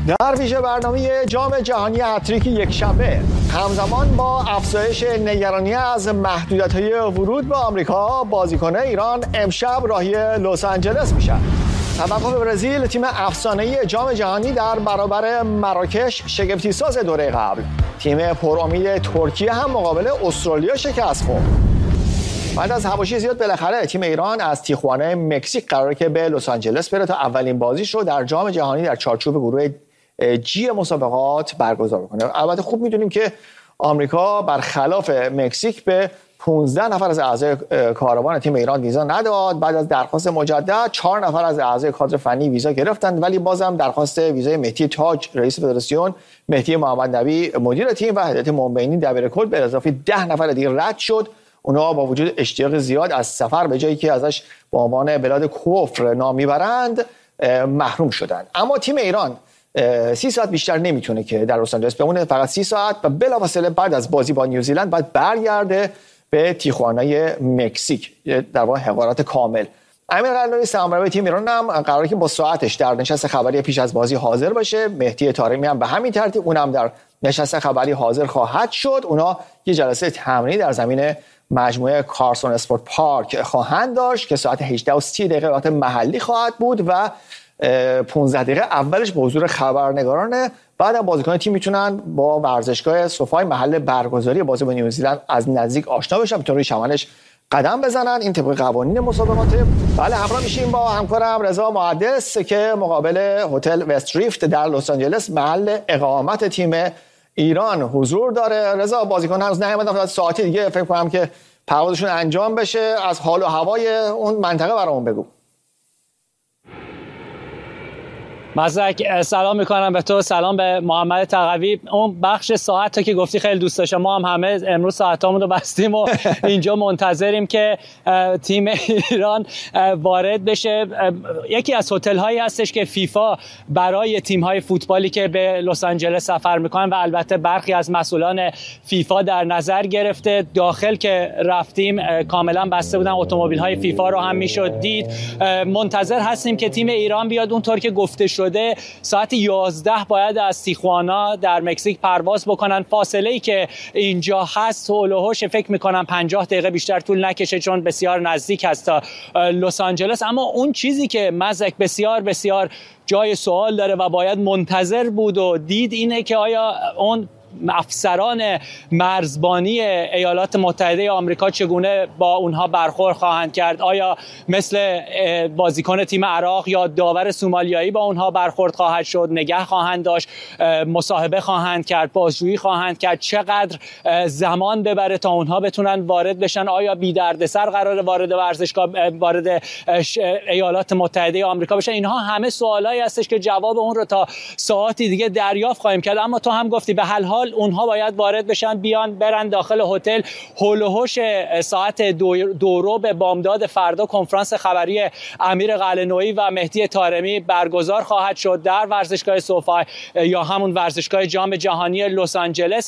در ویژه برنامه جام جهانی هتریک یک شنبه همزمان با افزایش نگرانی از محدودیت‌های ورود به آمریکا، بازیکنان ایران امشب راهی لس آنجلس میشن. توقف برزیل، تیم افسانه‌ای جام جهانی در برابر مراکش شگفتی‌ساز دوره قبل. تیم پرامید ترکیه هم مقابل استرالیا شکست خورد. بعد از حواشی زیاد بالاخره تیم ایران از تیخوانه مکزیک قراره که به لس آنجلس بره تا اولین بازیش رو در جام جهانی در چارچوب گروه جی مسابقات برگزار کنه. البته خوب میدونیم که آمریکا برخلاف مکزیک به 15 نفر از اعضای کاروان تیم ایران ویزا نداد. بعد از درخواست مجدد 4 نفر از اعضای کادر فنی ویزا گرفتند، ولی بازم درخواست ویزای مهدی تاج رئیس فدراسیون، مهدی محمد نبی مدیر تیم و هدایت مومبینی دبیرکل به اضافه 10 نفر دیگه رد شد. اونها با وجود اشتیاق زیاد از سفر به جایی که ازش به عنوان بلاد کفر نام میبرند محروم شدند. اما تیم ایران 30 ساعت بیشتر نمیتونه که در لس آنجلس بمونه، فقط 30 ساعت و بلافاصله بعد از بازی با نیوزیلند باید برگرده به تیخوانه مکزیک در واقع حوارات کامل. امیر قلعه‌نویی سرمربی تیم ایران هم قراره که با ساعتش در نشست خبری پیش از بازی حاضر باشه. مهدی طارمی هم به همین ترتیب اونم در نشست خبری حاضر خواهد شد. اونا یه جلسه تمرینی در زمین مجموعه کارسون اسپورت پارک خواهند داشت که ساعت 18:30 وقت محلی خواهد بود و 15 دقیقه اولش به حضور خبرنگارانه. بعد بازیکن تیم میتونن با ورزشگاه سوفای محل برگزاری بازی با نیوزیلند از نزدیک آشنا بشن، بتونن روی شمالش قدم بزنن. این طبق قوانین مسابقاته. بله، همراه میشیم با همکارم رضا محدث که مقابل هتل وستریفت در لس آنجلس محل اقامت تیم ایران حضور داره. رضا، بازیکن هنوز نیومدن، فقط ساعتی دیگه فکر کنم که پروازشون انجام بشه. از حال و هوای اون منطقه برامون بگو. مزدک، سلام میکنم به تو، سلام به محمد تقوی. اون بخش ساعت تا که گفتی خیلی دوست داشتم. ما هم همه امروز ساعتامون رو بستیم و اینجا منتظریم که تیم ایران وارد بشه. یکی از هتل هایی هستش که فیفا برای تیم های فوتبالی که به لس آنجلس سفر میکنن و البته برخی از مسئولان فیفا در نظر گرفته. داخل که رفتیم کاملا بسته بودن، اتومبیل های فیفا رو هم میشد دید. منتظر هستیم که تیم ایران بیاد. اونطور که گفته شد ساعت 11 باید از تیخوانا در مکزیک پرواز بکنن. فاصله ای که اینجا هست هولوهوش فکر میکنم 50 دقیقه بیشتر طول نکشه، چون بسیار نزدیک است تا لس آنجلس. اما اون چیزی که مزک بسیار بسیار جای سوال داره و باید منتظر بود و دید اینه که آیا اون افسران مرزبانی ایالات متحده آمریکا چگونه با اونها برخورد خواهند کرد؟ آیا مثل بازیکن تیم عراق یا داور سومالیایی با اونها برخورد خواهد شد؟ نگه خواهند داشت؟ مصاحبه خواهند کرد؟ بازجویی خواهند کرد؟ چقدر زمان ببره تا اونها بتونن وارد بشن؟ آیا بی دردسر قراره وارد ورزشگاه، وارد ایالات متحده آمریکا بشن؟ اینها همه سوالایی هستش که جواب اون رو تا ساعتی دیگه دریافت خواهیم کرد. اما تو هم گفتی به هر حال اونها باید وارد بشن، بیان برن داخل هتل. هولوهوش ساعت 2 به بامداد فردا کنفرانس خبری امیر قلعه‌نویی و مهدی طارمی برگزار خواهد شد در ورزشگاه سوفای یا همون ورزشگاه جام جهانی لس آنجلس.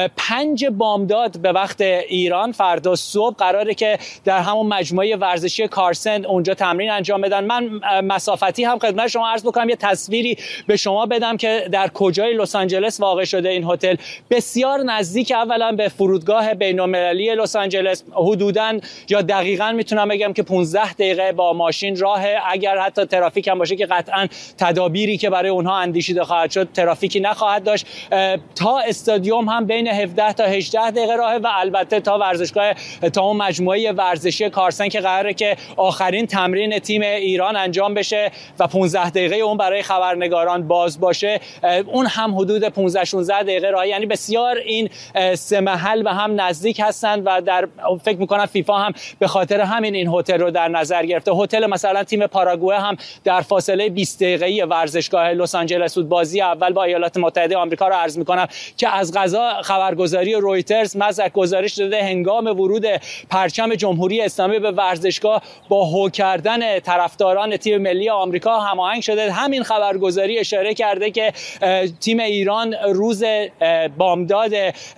5 بامداد به وقت ایران فردا صبح قراره که در همون مجموعه ورزشی کارسن اونجا تمرین انجام بدن. من مسافتی هم خدمت شما عرض بکنم، یه تصویری به شما بدم که در کجای لس آنجلس واقع شده این هتل. بسیار نزدیک اولا به فرودگاه بین‌المللی لس آنجلس، حدوداً یا دقیقاً میتونم بگم که 15 دقیقه با ماشین راه. اگر حتی ترافیک هم باشه که قطعاً تدابیری که برای اونها اندیشیده خواهد شد، ترافیکی نخواهد داشت. تا استادیوم هم بین 17 تا 18 دقیقه راهه و البته تا ورزشگاه، تا اون مجموعه ورزشی کارسن که قراره که آخرین تمرین تیم ایران انجام بشه و 15 دقیقه اون برای خبرنگاران باز باشه، اون هم حدود 15 16 دقیقه راه. یعنی بسیار این سه محل به هم نزدیک هستند و در فکر میکنم فیفا هم به خاطر همین این هتل رو در نظر گرفته. هتل مثلا تیم پاراگوئه هم در فاصله 20 دقیقه‌ای ورزشگاه لس آنجلس بود. بازی اول با ایالات متحده آمریکا رو عرض میکنم که از قضا خبرگزاری رویترز مزک گزارش داده هنگام ورود پرچم جمهوری اسلامی به ورزشگاه با هو کردن طرفداران تیم ملی آمریکا هماهنگ شده. همین خبرگزاری اشاره کرده که تیم ایران روز بامداد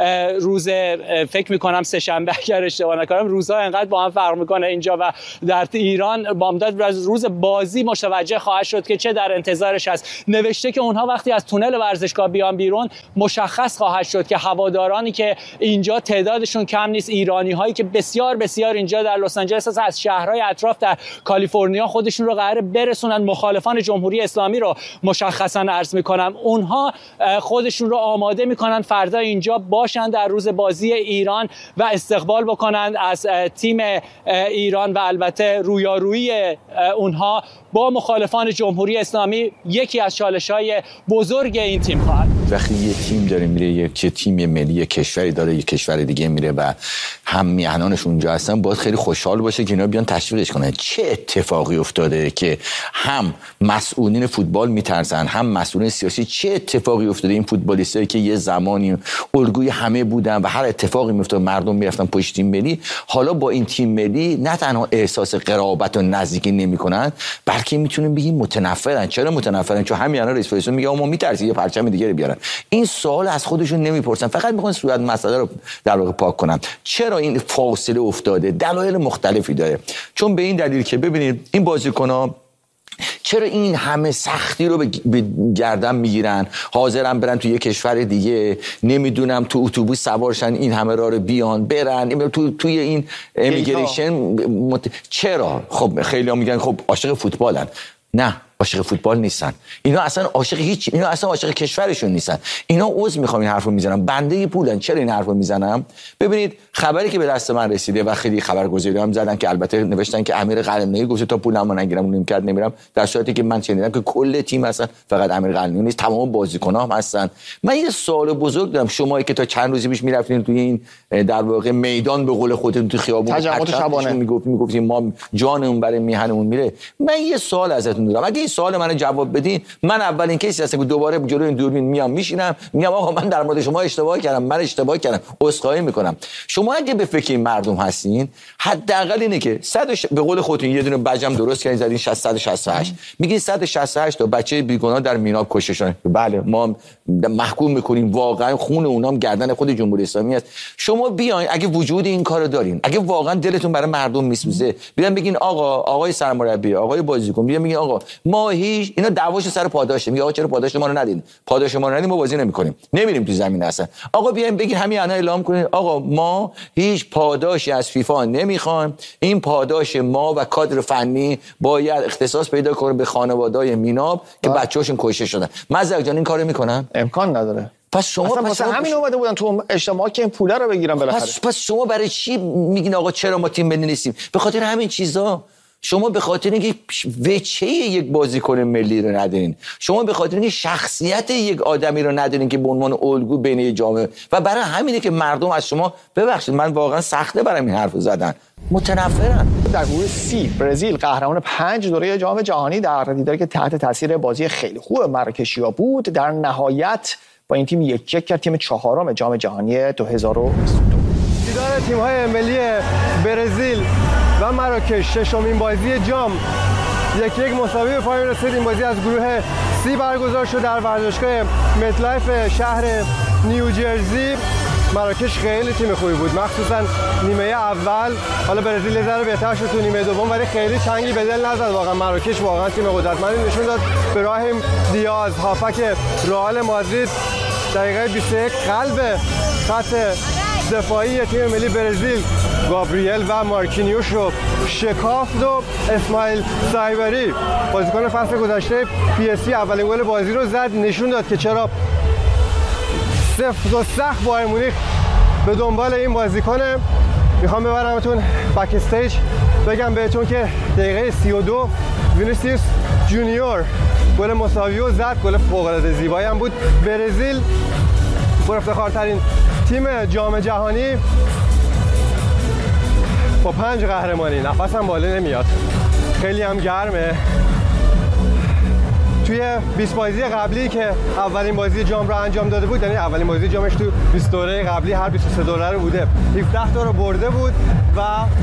روز فکر میکنم سه‌شنبه اگر اشتباه نکنم، روزها انقدر با هم فرق میکنه اینجا و در ایران، بامداد روز بازی متوجه خواهد شد که چه در انتظارش هست. نوشته که اونها وقتی از تونل ورزشگاه بیان بیرون مشخص خواهد شد که هوادارانی که اینجا تعدادشون کم نیست، ایرانی هایی که بسیار بسیار اینجا در لس آنجلس از شهرهای اطراف در کالیفرنیا خودشون رو قراره برسونن، مخالفان جمهوری اسلامی رو مشخصا عرض میکنم، اونها خودشون رو آماده میکنن فردا اینجا باشن در روز بازی ایران و استقبال بکنن از تیم ایران و البته رویارویی اونها با مخالفان جمهوری اسلامی یکی از چالش‌های بزرگ این تیم خواهد. وقتی یه تیم داره میره، یک تیم ملی یک کشوری داره یک کشور دیگه میره و هم میهنانش اونجا هستن، باید خیلی خوشحال باشه که اینا بیان تشویقش کنن. چه اتفاقی افتاده که هم مسئولین فوتبال میترسن، هم مسئولین سیاسی؟ چه اتفاقی افتاده این فوتبالیستایی که یه زمانی الگوی همه بودن و هر اتفاقی میافتاد مردم میرفتن پشت تیم ملی، حالا با این تیم ملی نه تنها احساس قرابت و نزدیکی نمیکنن، بلکه میتونیم بگیم متنفرن. چرا متنفرن؟ چون همین الان رئیس فدراسیون میگه ما میترسیم یه پرچم دیگه رو بیارن. این سوال از خودشون نمیپرسن، فقط میخوان صورت مسئله رو در واقع پاک کنن. چرا این فاصله افتاده؟ دلایل مختلفی داره. چون به این دلیل که ببینید این بازیکن‌ها چرا این همه سختی رو به گردن میگیرن، حاضرن برن تو یه کشور دیگه، نمیدونم تو اتوبوس سوارشن این همه راه رو بیان برن توی این امیگریشن چرا؟ خب خیلی‌ها میگن خب عاشق فوتبالن. نه، عاشق فوتبال نیستن اینا، اصلا عاشق اینا اصلا عاشق کشورشون نیستن. اینا عذر میخوام این حرفو میزنم، بنده پولن. چرا این حرفو میزنم؟ ببینید خبری که به دست من رسیده و خیلی خبرگزاری هم زدن که البته نوشتن که امیر قلعه‌نویی گفته تا پولمو نگیرم اون نمیکرد نمیرم، در صورتی که من شنیدم که کل تیم هستن، فقط امیر قلعه‌نویی نیست، تمام بازیکن‌ها هم هستن. من یه سوال بزرگ دارم، شمایی که تا چند روزی پیش میرفتین توی این در واقع میدان به قول خودتون تو خیابون تجمعات شبانه میگفتیم ما جانمون برای میهنمون میره، من یه سوال ازتون دارم. اگه این سوال منو جواب بدین، من اولین کسی هستم که دوباره جلوی این دوربین میام میشینم میگم آقا من در مورد شما اشتباه کردم، من اشتباه کردم، عذرخواهی میکنم. شما اگه به فکر این مردم هستین، حداقل اینه که به قول خودتون یه دونه بجم درست کردین زدین 168 میگین 168 تا بچه بیگناه در میناب کشته شدن. بله ما محکوم میکنیم، واقعا خون اونام گردن خود جمهوری اسلامی است. شما بیاین اگه وجود این کارو دارین، اگه واقعا دلتون برای مردم میسوزه، بیان بگین آقای سرمربی، آقای بازیکن، بیان بگین آقا ما هیچ اینا دعواش سر پاداشه، میگه آقا چرا پاداش ما رو ندین؟ پاداش ما رو ندین ما بازی نمی‌کنیم، نمیریم تو زمین اصلا. آقا بیاین بگین همین الان اعلام کنین آقا ما هیچ پاداشی از فیفا نمیخوایم، این پاداش ما و کادر فنی باید اختصاص پیدا کنه به خانواده‌های میناب که بچه‌هاشون کشته شدن. مزرعه جان این کارو میکنن؟ امکان نداره. پس شما اصلا همین اومده بودن تو اجتماع که این پوله رو بگیرن بالاخره. پس شما برای چی میگین آقا چرا ما تیم ملی نیستیم؟ به خاطر همین چیزا. شما به خاطر اینکه وجهه یک بازیکن ملی رو ندارین، شما به خاطر اینکه شخصیت یک آدمی رو ندارین که به عنوان الگو بین جامعه، و برای همینه که مردم از شما، ببخشید من واقعا سخته برام این حرفو زدن، متنفرن. در گروه سی برزیل قهرمان 5 دوره جام جهانی در دیداری که تحت تاثیر بازی خیلی خوب مراکشیا بود، در نهایت با این تیم یک کرد تیم چهارم جام جهانی 2022. دیدار تیم‌های ملی برزیل و مراکش ششمین بازی جام 1-1 مساوی به پایان رسید. این بازی از گروه سی برگزار شد در ورزشگاه متلایف شهر نیوجرسی. مراکش خیلی تیم خوبی بود، مخصوصا نیمه اول. حالا برزیل یه ذره بهتر شد تو نیمه دوم، ولی خیلی چنگی به دل نزد. واقعا مراکش واقعا تیم قدرتمندی نشون داد. براهیم دیاز هافک رئال مادرید دقیقه 21 قلب خط دفاعی تیم ملی برزیل گابریل و مارکینیوش رو شکافت و اسماعیل سایبری بازیکن فصل گذشته پی اس جی اولین گل بازی رو زد، نشون داد که چرا سفت و سخت بایر مونیخ به دنبال این بازیکنه. میخوام ببرمتون بک استیج بگم بهتون که دقیقه 32 وینیسیوس جونیور گل مساوی رو زد، گل فوق‌العاده زیبایی هم بود. برزیل پرافتخارترین تیم جام جهانی با 5 قهرمانی، نفسم بالا نمیاد، خیلی هم گرمه. توی 20 بازی قبلی که اولین بازی جام رو انجام داده بود، یعنی اولین بازی جامش تو 20 دوره قبلی هر 23 دوره رو بوده، 17 تا رو برده بود و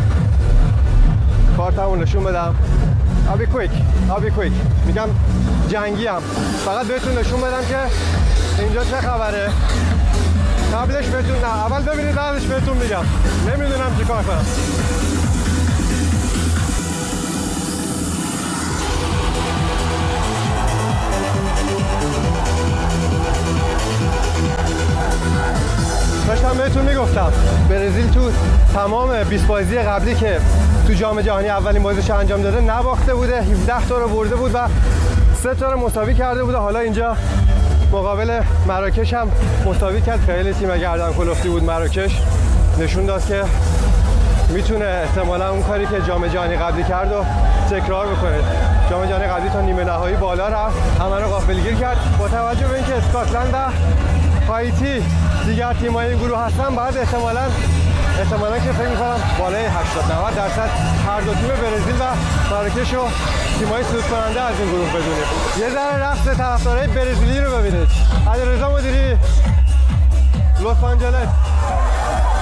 کارتمون نشون بدم. I'll be quick. میگم جنگی هم، فقط بهتون نشون بدم که اینجا چه خبره. قبلش بهتون نه اول ببینید بعدش بهتون میگم. نمیدونم چیکار کنم. داشتم بهتون میگفتم برزیل تو تمام 20 بازی قبلی که تو جام جهانی اولین بازیش انجام داده نباخته بوده، 17 تا رو برده بود و 3 تا رو مساوی کرده بوده. حالا اینجا مقابل مراکش هم مساوی کرد. خیلی تیم گردن کلفتی بود مراکش، نشون داد که میتونه احتمالا اون کاری که جام جهانی قبلی کرد و تکرار بکنه. جام جهانی قبلی تا نیمه نهایی بالا رفت، همه رو غافلگیر کرد. با توجه به اینکه اسکاتلند و هایتی دیگر تیم‌های این گروه هستن، بعد احتمالاً که فکر می‌کنم بالای 80-90% هر دو تیم برزیل و مراکش و تیم‌های صعود کننده از این گروه بدونیم. یه ذره رقص طرفدارای برزیلی رو ببینید. علیرضا مدیری، لس آنجلس.